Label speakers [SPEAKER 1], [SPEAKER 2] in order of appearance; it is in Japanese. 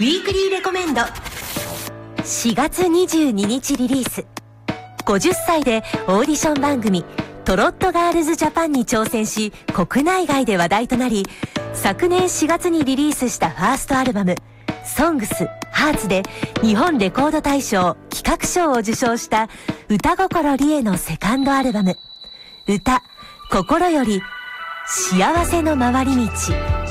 [SPEAKER 1] ウィークリーレコメンド。4月22日リリース。50歳でオーディション番組トロットガールズジャパンに挑戦し、国内外で話題となり、昨年4月にリリースしたファーストアルバムSONGS HEARTSで日本レコード大賞企画賞を受賞した歌心理恵のセカンドアルバム歌心より幸せの回り道。